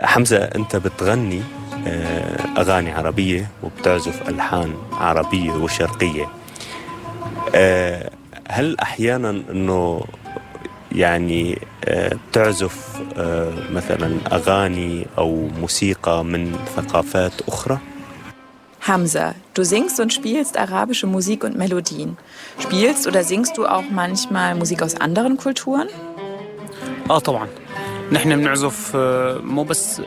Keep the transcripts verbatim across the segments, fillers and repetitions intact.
حمزة، أنت بتغني أغاني عربية وبتعزف ألحان عربية وشرقية. هل أحياناً أنه يعني بتعزف مثلاً أغاني أو موسيقى من ثقافات أخرى؟ Hamza, du singst und spielst arabische Musik und Melodien. Spielst oder singst du auch manchmal Musik aus anderen Kulturen? آه طبعاً. نحن بنعزف مو بس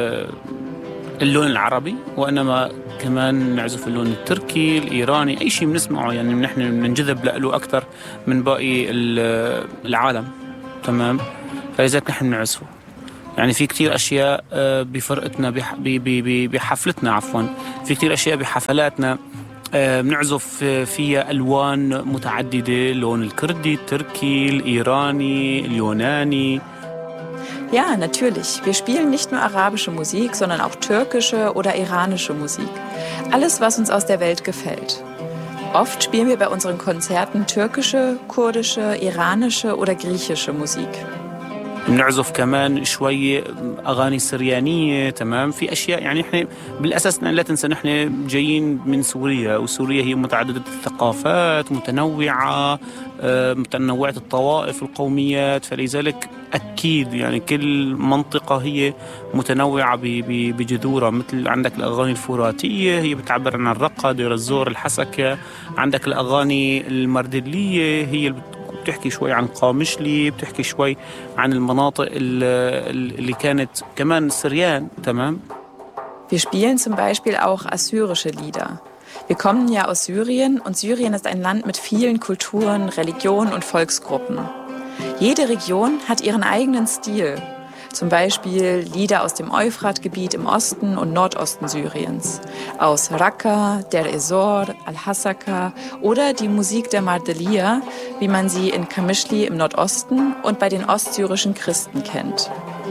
اللون العربي، وإنما كمان نعزف اللون التركي، الإيراني، أي شيء بنسمعه يعني نحن بننجذب له أكثر من باقي العالم. تمام. فلذلك نحن بنعزفه. يعني في كتير أشياء بفرقتنا بحفلتنا عفواً في كتير أشياء بحفلاتنا بنعزف فيها ألوان متعددة، اللون الكردي، التركي، الإيراني، اليوناني. Ja, natürlich. Wir spielen nicht nur arabische Musik, sondern auch türkische oder iranische Musik. Alles, was uns aus der Welt gefällt. Oft spielen wir bei unseren Konzerten türkische, kurdische, iranische oder griechische Musik. بنعزف كمان شوي أغاني سريانية. تمام. في أشياء يعني إحنا بالأساس لا تنسى نحن جايين من سوريا، وسوريا هي متعددة الثقافات، متنوعة متنوعة الطوائف والقوميات. فلذلك أكيد يعني كل منطقة هي متنوعة بجذورها. مثل عندك الأغاني الفراتية هي بتعبر عن الرقة، دير الزور، الحسكة. عندك الأغاني المردلية هي بتحكي شوي عن قامشلي، بتحكي شوي عن المناطق اللي كانت كمان سريان. تمام. Wir spielen zum Beispiel auch assyrische Lieder. Wir kommen ja aus Syrien und Syrien ist ein Land mit vielen Kulturen, Religionen und Volksgruppen. Jede Region hat ihren eigenen Stil. Zum Beispiel Lieder aus dem Euphratgebiet im Osten und Nordosten Syriens, aus Raqqa, Der Ezor, Al-Hasaka oder die Musik der Mardelia, wie man sie in Qamishli im Nordosten und bei den ostsyrischen Christen kennt.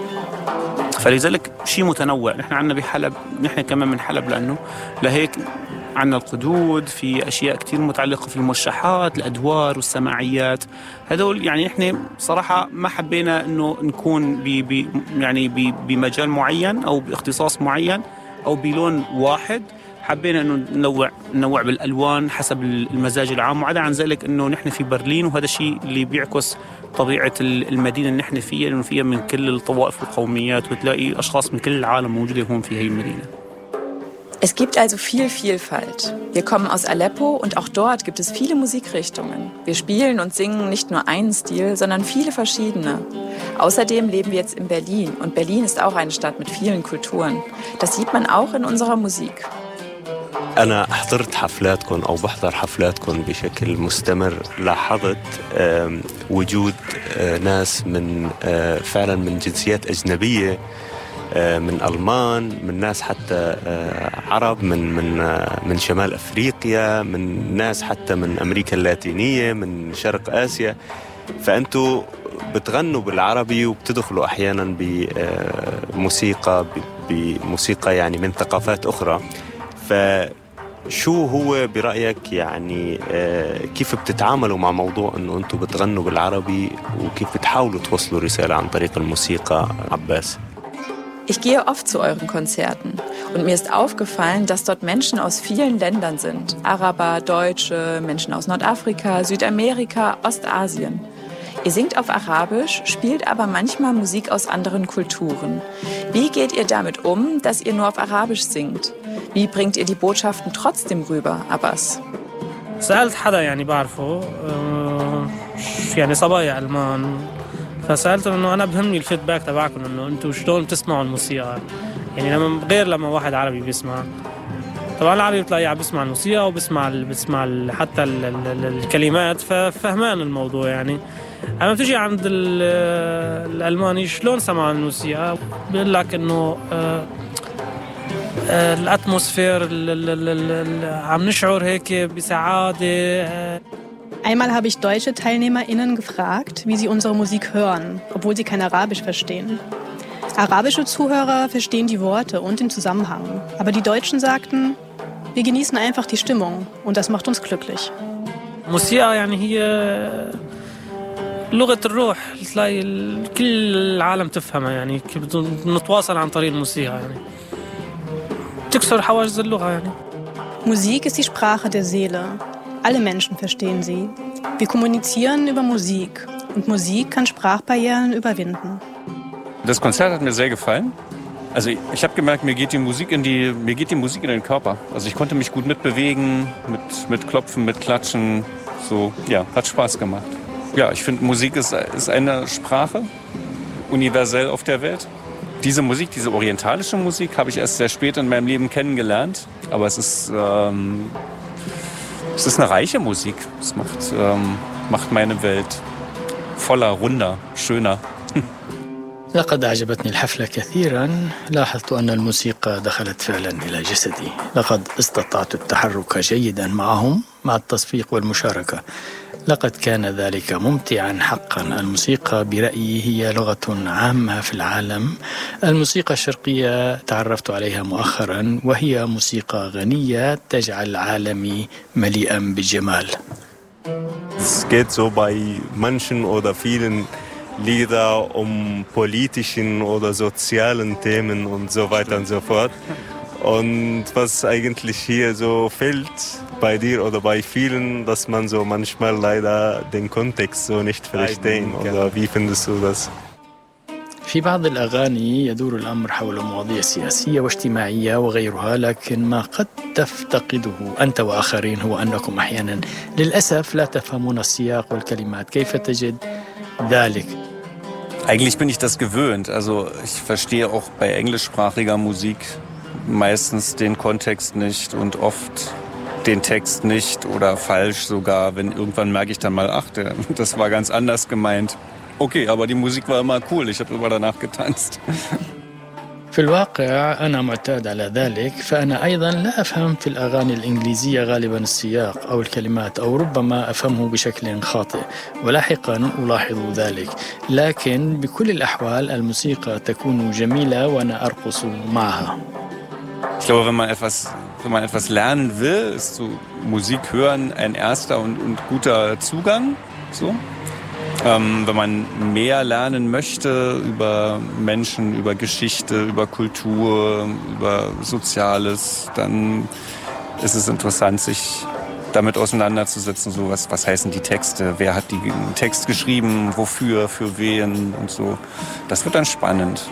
فلذلك شيء متنوع. نحن عندنا بحلب، نحن كمان من حلب، لأنه لهيك عندنا القدود، في أشياء كتير متعلقة في الموشحات، الأدوار والسماعيات. هذول يعني إحنا صراحة ما حبينا إنه نكون بي بي يعني بي بمجال معين أو باختصاص معين أو بلون واحد. حبينا إنه ننوع ننوع بالألوان حسب المزاج العام. وعدا عن ذلك إنه نحن في برلين، وهذا الشيء اللي بيعكس طبيعة المدينة اللي نحن فيها، لأنه فيها من كل الطوائف والقوميات، وتلاقي أشخاص من كل العالم موجودين هون في هاي المدينة. Es gibt also viel Vielfalt. Wir kommen aus Aleppo und auch dort gibt es viele Musikrichtungen. Wir spielen und singen nicht nur einen Stil, sondern viele verschiedene. Außerdem leben wir jetzt in Berlin und Berlin ist auch eine Stadt mit vielen Kulturen. Das sieht man auch in unserer Musik. أنا حضرت حفلاتكم أو بحضر حفلاتكم بشكل مستمر. لاحظت وجود ناس من فعلا من جنسيات أجنبية، من ألمان، من ناس حتى عرب، من من من شمال أفريقيا، من ناس حتى من أمريكا اللاتينية، من شرق آسيا. فأنتوا بتغنوا بالعربي وبتدخلوا أحيانا بموسيقى بموسيقى يعني من ثقافات أخرى. فشو هو برأيك يعني كيف بتتعاملوا مع موضوع أنه أنتوا بتغنوا بالعربي، وكيف بتحاولوا توصلوا رسالة عن طريق الموسيقى عباس؟ Ich gehe oft zu euren Konzerten und mir ist aufgefallen, dass dort Menschen aus vielen Ländern sind. Araber, Deutsche, Menschen aus Nordafrika, Südamerika, Ostasien. Ihr singt auf Arabisch, spielt aber manchmal Musik aus anderen Kulturen. Wie geht ihr damit um, dass ihr nur auf Arabisch singt? Wie bringt ihr die Botschaften trotzdem rüber, Abbas? سألت حدا يعني بعرفه يعني صبايا ألمان، فسألتهم إنه أنا بهمني الفيدباك تبعكم، إنه أنتوا شلون بتسمعوا الموسيقى. يعني لما غير لما واحد عربي بيسمع، طبعا العربي بتلاقيه عم بيسمع الموسيقى وبسمع بسمع حتى ال ال الكلمات، ففهمان الموضوع. يعني أما بتجي عند الألماني شلون سمع الموسيقى، بيقول لك إنه آه آه الأتموسفير عم نشعر هيك بسعادة. Einmal habe ich deutsche TeilnehmerInnen gefragt, wie sie unsere Musik hören, obwohl sie kein Arabisch verstehen. Arabische Zuhörer verstehen die Worte und den Zusammenhang, aber die Deutschen sagten, wir genießen einfach die Stimmung und das macht uns glücklich. موسيقى يعني هي لغة الروح تلاقي كل العالم تفهمها يعني نتواصل عن طريق الموسيقى يعني تكسر حواجز اللغة يعني. Musik ist die Sprache der Seele. Alle Menschen verstehen sie. Wir kommunizieren über Musik und Musik kann Sprachbarrieren überwinden. Das Konzert hat mir sehr gefallen. Also ich, ich habe gemerkt, mir geht die Musik in die mir geht die Musik in den Körper. Also ich konnte mich gut mitbewegen, mit mit Klopfen, mit Klatschen, so ja, hat Spaß gemacht. Ja, ich finde Musik ist ist eine Sprache universell auf der Welt. Diese Musik, diese orientalische Musik, habe ich erst sehr spät in meinem Leben kennengelernt. Aber es ist, ähm, es ist eine reiche Musik. Es macht, ähm, macht meine Welt voller, runder, schöner. لقد أعجبتني الحفلة كثيرا. لاحظت أن الموسيقى دخلت فعلا إلى جسدي. لقد استطعت التحرك جيدا معهم مع التصفيق والمشاركة. لقد كان ذلك ممتعا حقا. الموسيقى برأيي هي لغة عامة في العالم. الموسيقى الشرقية تعرفت عليها مؤخرا وهي موسيقى غنية تجعل عالمي مليئا بالجمال. Es geht so bei manchen oder vielen Lieder um politischen oder sozialen Themen und so weiter und so fort. Und was eigentlich hier so fehlt bei dir oder bei vielen, dass man so manchmal leider den Kontext so nicht verstehen. Oder wie findest du das? في بعض الأغاني يدور الأمر حول مواضيع سياسية واجتماعية وغيرها، لكن ما قد تفتقده أنت وآخرين هو أنكم أحيانا للأسف لا تفهمون السياق والكلمات. كيف تجد ذلك؟ Eigentlich bin ich das gewöhnt. Also ich verstehe auch bei englischsprachiger Musik meistens den Kontext nicht und oft den Text nicht oder falsch sogar. Wenn irgendwann merke ich dann mal, ach, das war ganz anders gemeint. Okay, aber die Musik war immer cool. Ich habe immer danach getanzt. في الواقع أنا معتاد على ذلك، فأنا أيضا لا أفهم في الأغاني الإنجليزية غالبا السياق أو الكلمات، أو ربما أفهمه بشكل خاطئ ولاحقا ألاحظ ذلك. لكن بكل الأحوال الموسيقى تكون جميلة وأنا أرقص معها. Ich glaube, wenn man etwas, wenn man etwas lernen will, ist so Musik hören ein erster und, und guter Zugang. So. Ähm, wenn man mehr lernen möchte über Menschen, über Geschichte, über Kultur, über Soziales, dann ist es interessant, sich damit auseinanderzusetzen. So was, was heißen die Texte? Wer hat den Text geschrieben? Wofür? Für wen? Und so. Das wird dann spannend.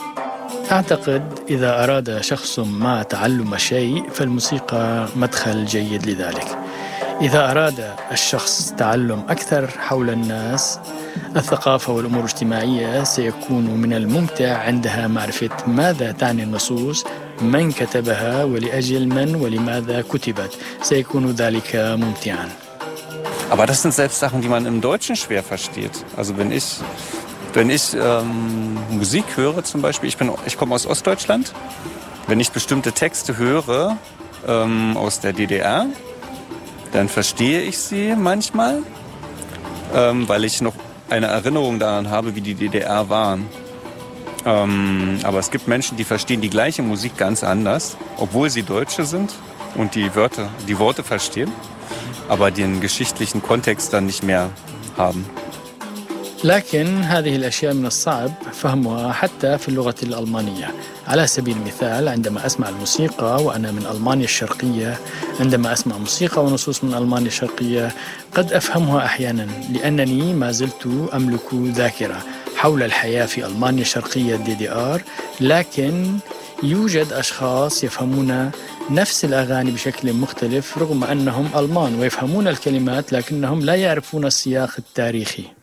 أعتقد إذا أراد شخص ما تعلم شيء فالموسيقى مدخل جيد لذلك. إذا أراد الشخص تعلم أكثر حول الناس، الثقافة والأمور الاجتماعية، سيكون من الممتع عندها معرفة ماذا تعني النصوص، من كتبها ولأجل من ولماذا كتبت. سيكون ذلك ممتعا. Aber das sind selbst Sachen, die man im Deutschen schwer versteht. Also wenn ich, wenn ich ähm, Musik höre zum Beispiel, ich, bin, ich komme aus Ostdeutschland, wenn ich bestimmte Texte höre ähm, aus der D D R, dann verstehe ich sie manchmal, ähm, weil ich noch eine Erinnerung daran habe, wie die D D R waren. Ähm, aber es gibt Menschen, die verstehen die gleiche Musik ganz anders, obwohl sie Deutsche sind und die Wörter, die Worte verstehen, aber den geschichtlichen Kontext dann nicht mehr haben. لكن هذه الأشياء من الصعب فهمها حتى في اللغة الألمانية. على سبيل المثال عندما أسمع الموسيقى وأنا من ألمانيا الشرقية، عندما أسمع موسيقى ونصوص من ألمانيا الشرقية قد أفهمها أحيانا لأنني ما زلت أملك ذاكرة حول الحياة في ألمانيا الشرقية دي دي آر، لكن يوجد أشخاص يفهمون نفس الأغاني بشكل مختلف رغم أنهم ألمان ويفهمون الكلمات لكنهم لا يعرفون السياق التاريخي.